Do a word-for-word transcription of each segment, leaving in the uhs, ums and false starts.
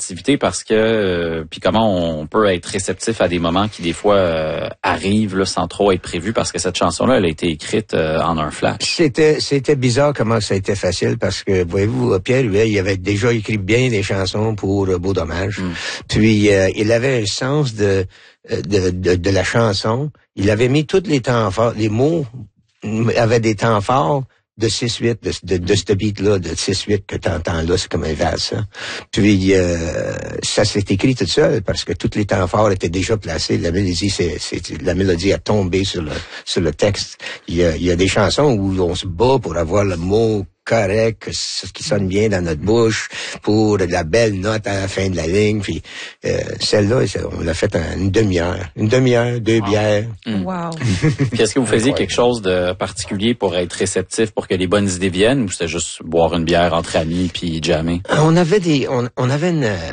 créativité parce que euh, puis comment on peut être réceptif à des moments qui des fois euh, arrivent là, sans trop être prévu parce que cette chanson-là, elle a été écrite euh, en un flash. C'était c'était bizarre comment ça a été facile parce que voyez-vous, Pierre Huet, il avait déjà écrit bien des chansons pour euh, Beau Dommage. Mm. Puis euh, il avait un sens de de, de de la chanson. Il avait mis tous les temps forts, les mots avaient des temps forts. De six huit, de, de, de ce beat-là, de six huit que t'entends là, c'est comme un vase, ça. Puis, euh, ça s'est écrit tout seul parce que tous les temps forts étaient déjà placés. La mélodie, c'est, c'est, la mélodie a tombé sur le, sur le texte. Il y a, il y a des chansons où on se bat pour avoir le mot correct, qui sonne bien dans notre bouche, pour de la belle note à la fin de la ligne. Puis euh, celle-là, on l'a faite en une demi-heure. Une demi-heure, deux wow. bières. Mm. Wow. Puis est-ce que vous faisiez quelque chose de particulier pour être réceptif, pour que les bonnes idées viennent, ou c'était juste boire une bière entre amis puis jammer? On avait des... On, on avait une... Euh,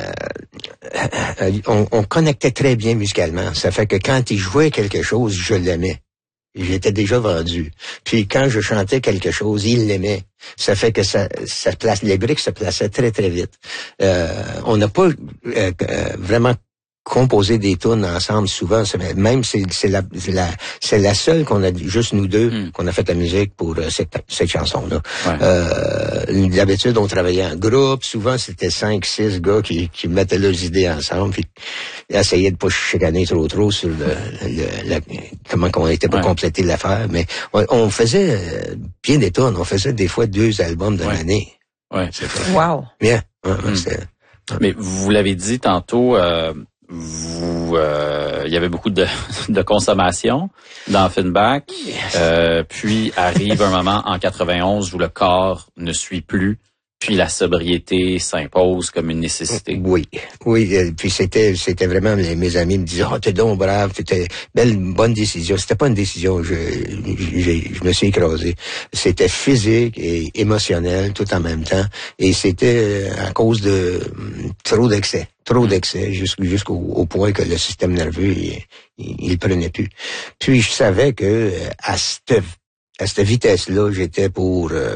euh, on, on connectait très bien musicalement. Ça fait que quand il jouait quelque chose, je l'aimais. J'étais déjà vendu. Puis quand je chantais quelque chose, il l'aimait. Ça fait que ça, ça place, les briques se plaçaient très très vite. Euh, on n'a pas euh, vraiment composé des tunes ensemble souvent. Même c'est, c'est la, c'est la, c'est la seule qu'on a juste nous deux mm. qu'on a fait la musique pour euh, cette, cette chanson-là. Ouais. Euh, d'habitude on travaillait en groupe. Souvent c'était cinq, six gars qui, qui mettaient leurs idées ensemble, puis essayaient de pas chicaner trop trop sur le, le la, comment qu'on était pour ouais. compléter l'affaire. Mais on, on faisait bien des tunes. On faisait des fois deux albums de ouais. l'année. Ouais. C'était wow. Bien. Ouais, mm. c'était, mais vous l'avez dit tantôt. Euh, Vous, euh, il y avait beaucoup de, de consommation dans Offenbach, euh, puis arrive un moment en quatre-vingt-onze où le corps ne suit plus, puis la sobriété s'impose comme une nécessité. Oui, oui, euh, puis c'était c'était vraiment les, mes amis me disaient « Oh, t'es donc brave, c'était belle, bonne décision. » C'était pas une décision, je, je, je me suis écrasé. C'était physique et émotionnel tout en même temps, et c'était à cause de trop d'excès. Trop d'excès, jusqu'au, jusqu'au au point que le système nerveux, il, il, il prenait plus. Puis je savais que à cette, à cette vitesse-là, j'étais pour euh,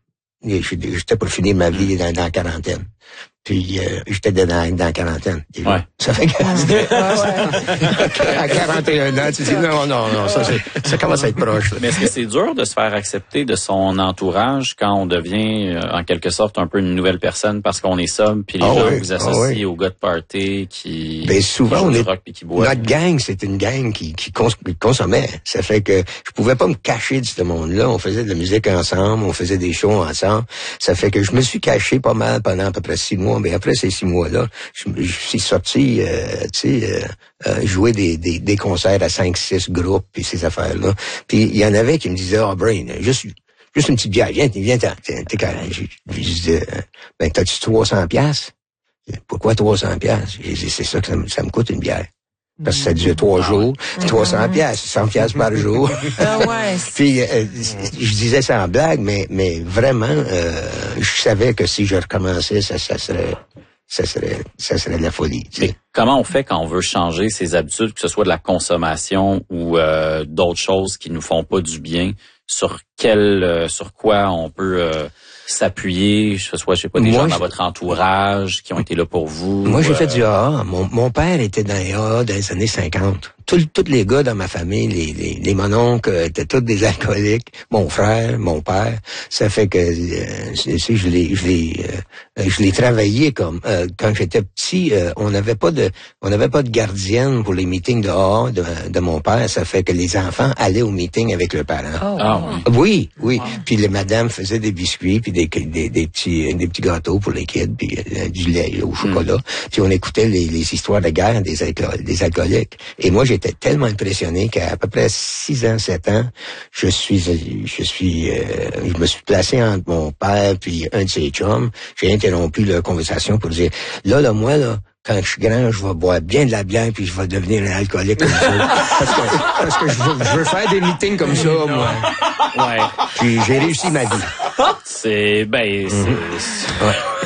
j'étais pour finir ma vie dans, dans la quarantaine. Puis euh, j'étais dans, dans la quarantaine. Ouais. Ça fait que à quarante et un ans, tu dis non, non, non, ça, c'est, ça commence à être proche. Là. Mais est-ce que c'est dur de se faire accepter de son entourage quand on devient euh, en quelque sorte un peu une nouvelle personne parce qu'on est sobre, puis les oh gens oui, vous associent oh oui. aux gars de party qui, ben, souvent, qui on jouent est, du rock puis qui boivent? Notre gang, c'est une gang qui, qui, cons- qui consommait. Ça fait que je pouvais pas me cacher de ce monde-là. On faisait de la musique ensemble, on faisait des shows ensemble. Ça fait que je me suis caché pas mal pendant à peu près six mois. Mais après ces six mois-là, je, je suis sorti, euh, tu sais, euh, euh, jouer des, des, des concerts à cinq, six groupes puis ces affaires-là. Puis il y en avait qui me disaient, oh, Brain, juste, juste une petite bière, viens, viens, t'es, t'es carré. Je, je disais, ben, t'as-tu trois cents piastres? Pourquoi trois cents piastres? J'ai dit, c'est ça que ça me, ça me coûte une bière. Parce que ça dure trois ah jours, ouais. trois cents piastres, cent piastres par jour. Ah ouais. Puis euh, je disais ça en blague, mais mais vraiment, euh, je savais que si je recommençais, ça, ça serait, ça serait, ça serait de la folie. Tu sais. Mais comment on fait quand on veut changer ses habitudes, que ce soit de la consommation ou euh, d'autres choses qui nous font pas du bien? Sur quel, euh, sur quoi on peut euh, s'appuyer, que ce soit, je sais pas, des moi, gens dans je... votre entourage qui ont été là pour vous? Moi, j'ai euh... fait du A A. Mon, mon père était dans les A A dans les années cinquante. Tous, tous les gars dans ma famille, les, les, les mononcles étaient tous des alcooliques. Mon frère, mon père. Ça fait que, euh, c'est, c'est, je l'ai, je l'ai, euh, je l'ai travaillé comme, euh, quand j'étais petit, euh, on n'avait pas de, on n'avait pas de gardienne pour les meetings de A A de, de mon père. Ça fait que les enfants allaient aux meetings avec leurs parents. Oh. Ah, oui. Oui, oui. Wow. Puis les madames faisaient des biscuits puis des, des, des petits, des petits gâteaux pour les kids puis euh, du lait au chocolat. Mm. Puis on écoutait les, les histoires de guerre des, alco- des alcooliques. Et moi, j'étais tellement impressionné qu'à à peu près six ans, sept ans, je suis, je suis, euh, je me suis placé entre mon père puis un de ses chums. J'ai interrompu la conversation pour dire, là, là, moi, là, quand je suis grand, je vais boire bien de la bière puis je vais devenir un alcoolique comme ça. Parce que, parce que je, veux, je veux faire des meetings comme ça, moi. Ouais. Puis j'ai réussi ma vie. C'est, ben, c'est... Mm-hmm. Ouais.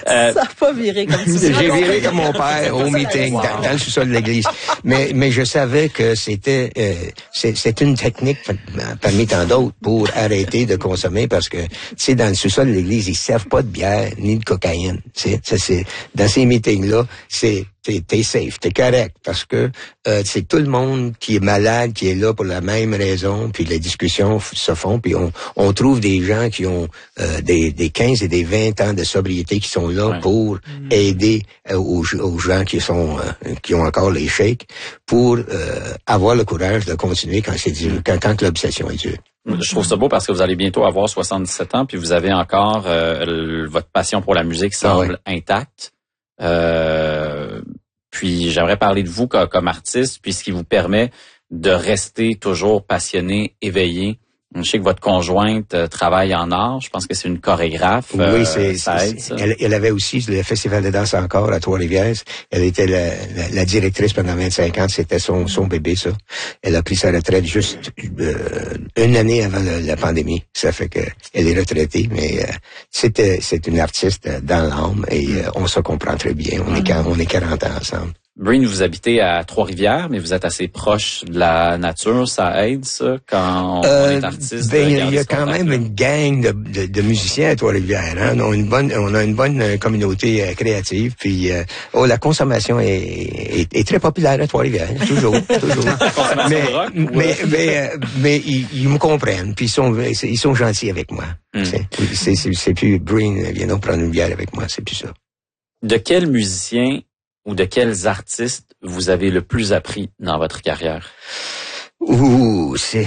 Euh, ça n'a pas viré comme ça. J'ai viré comme mon père au meeting, wow. dans, dans le sous-sol de l'église. Mais, mais je savais que c'était, euh, c'est, c'est une technique parmi tant d'autres pour arrêter de consommer parce que, tu sais, dans le sous-sol de l'église, ils servent pas de bière ni de cocaïne. Tu sais, c'est, dans ces meetings-là, c'est, T'es, t'es safe, t'es correct, parce que euh, c'est tout le monde qui est malade, qui est là pour la même raison, puis les discussions f- se font, puis on, on trouve des gens qui ont euh, des, des quinze et des vingt ans de sobriété qui sont là ouais. pour mmh. aider euh, aux, aux gens qui sont euh, qui ont encore les shakes, pour euh, avoir le courage de continuer quand c'est dur, quand, quand l'obsession est dure. Je trouve ça beau parce que vous allez bientôt avoir soixante-dix-sept ans, puis vous avez encore euh, le, votre passion pour la musique semble ah ouais. intacte. Euh, puis j'aimerais parler de vous comme, comme artiste, puis ce qui vous permet de rester toujours passionné, éveillé. Je sais que votre conjointe euh, travaille en art. Je pense que c'est une chorégraphe. Oui, euh, c'est, ça c'est, aide, ça. Elle, elle avait aussi le Festival de danse encore à Trois-Rivières. Elle était la, la, la directrice pendant vingt-cinq ans. C'était son, son bébé, ça. Elle a pris sa retraite juste euh, une année avant la, la pandémie. Ça fait que elle est retraitée, mais euh, c'était c'est une artiste dans l'âme et euh, on se comprend très bien. On est on est quarante ans ensemble. Breen, vous habitez à Trois-Rivières, mais vous êtes assez proche de la nature. Ça aide, ça, quand on euh, est artiste? Ben, il y a quand même une gang de, de, de musiciens à Trois-Rivières. Hein? On a une bonne, on a une bonne communauté euh, créative. Puis, euh, oh, la consommation est, est, est très populaire à Trois-Rivières, toujours, toujours. mais, rock, mais, mais, euh, mais ils, ils me comprennent. Puis ils sont, ils sont gentils avec moi. Mm. C'est, c'est, c'est, c'est plus Breen, viens donc prendre une bière avec moi. C'est plus ça. De quel musicien ou de quels artistes vous avez le plus appris dans votre carrière? Ouh, c'est...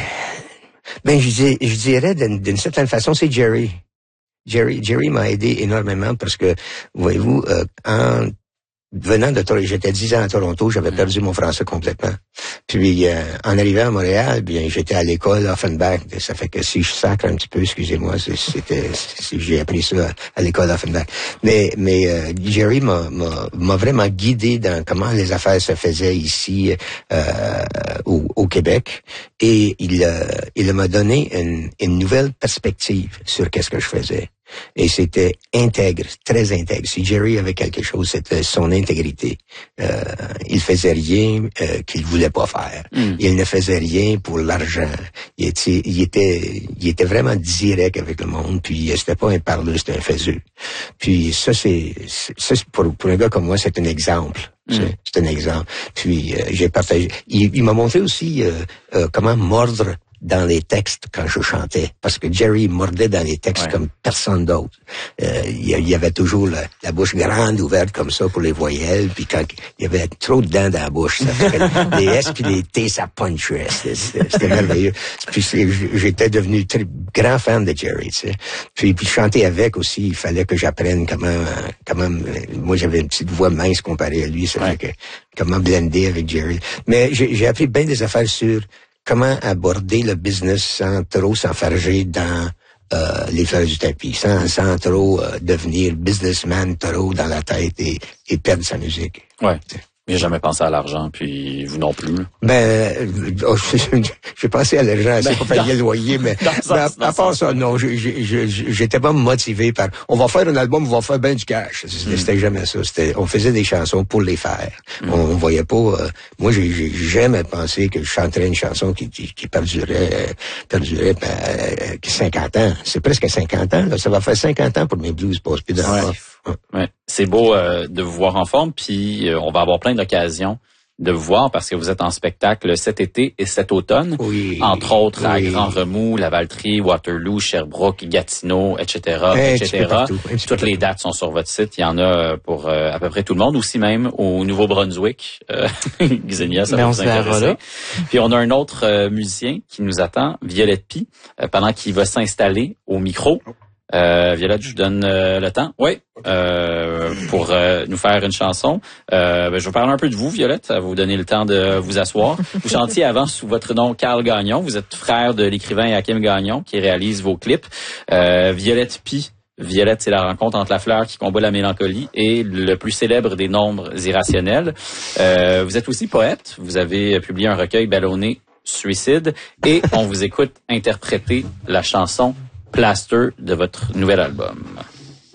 Ben, je, dis, je dirais d'une, d'une certaine façon, c'est Jerry. Jerry, Jerry m'a aidé énormément parce que, voyez-vous, euh, en venant de Toronto, j'étais dix ans à Toronto, j'avais perdu mon français complètement. Puis, euh, en arrivant à Montréal, bien, j'étais à l'école Offenbach. Ça fait que si je sacre un petit peu, excusez-moi, c'était, c'est, j'ai appris ça à, à l'école Offenbach. Mais, mais euh, Jerry m'a, m'a, m'a vraiment guidé dans comment les affaires se faisaient ici euh, au, au Québec. Et il, euh, il m'a donné une, une nouvelle perspective sur qu'est-ce que je faisais. Et c'était intègre, très intègre. Si Jerry avait quelque chose, c'était son intégrité. Euh, il faisait rien euh, qu'il voulait pas faire. Mm. Il ne faisait rien pour l'argent. Il était, il était, il était vraiment direct avec le monde. Puis c'était pas un parleur, c'était un faiseux. Puis ça, c'est, ça, pour, pour un gars comme moi, c'est un exemple. Mm. C'est, c'est un exemple. Puis euh, j'ai partagé. Il, il m'a montré aussi euh, euh, comment mordre dans les textes quand je chantais, parce que Jerry mordait dans les textes ouais. comme personne d'autre. Euh, il y avait toujours la, la bouche grande ouverte comme ça pour les voyelles, puis quand il y avait trop de dents dans la bouche, ça fait les S puis les T, ça punchait. C'était, c'était merveilleux. Puis j'étais devenu très grand fan de Jerry, tu sais. Puis, puis chanter avec aussi, il fallait que j'apprenne comment, comment. Moi, j'avais une petite voix mince comparée à lui, ça ouais. fait que comment blender avec Jerry. Mais j'ai, j'ai appris bien des affaires sur comment aborder le business sans trop s'enfarger dans euh, les fleurs du tapis, sans, sans trop euh, devenir businessman trop dans la tête et, et perdre sa musique. Ouais. J'ai jamais pensé à l'argent, puis vous non plus. Ben, oh, j'ai pensé à l'argent, c'est ben, pas payer le loyer, mais, mais à, à part ça, non, j'étais pas motivé par, on va faire un album, on va faire bien du cash. C'était, c'était jamais ça. C'était, on faisait des chansons pour les faire. Mm. On, on voyait pas, euh, moi, j'ai, j'ai jamais pensé que je chanterais une chanson qui, qui, qui perdurait, perdurait ben, cinquante ans. C'est presque cinquante ans, là. Ça va faire cinquante ans pour mes blues passent plus dans ouais. Ouais. C'est beau euh, de vous voir en forme, puis euh, on va avoir plein d'occasions de vous voir parce que vous êtes en spectacle cet été et cet automne, oui, entre autres oui. à Grand Remous, Lavaltrie, Waterloo, Sherbrooke, Gatineau, et cetera, hey, et cetera. Toutes partout. Les dates sont sur votre site. Il y en a pour euh, à peu près tout le monde, aussi même au Nouveau-Brunswick. Euh, Xenia, ça va vous intéresser. Puis on a un autre euh, musicien qui nous attend, Violette Py, euh, pendant qu'il va s'installer au micro. Euh, Violette, je vous donne euh, le temps. Oui, euh, pour euh, nous faire une chanson. Euh, ben, je vais parler un peu de vous, Violette. Ça va vous donner le temps de vous asseoir. Vous chantiez avant sous votre nom Carl Gagnon. Vous êtes frère de l'écrivain Hakim Gagnon qui réalise vos clips. Euh, Violette Py. Violette, c'est la rencontre entre la fleur qui combat la mélancolie et le plus célèbre des nombres irrationnels. Euh, vous êtes aussi poète. Vous avez publié un recueil ballonné Suicide et on vous écoute interpréter la chanson Plaster de votre nouvel album.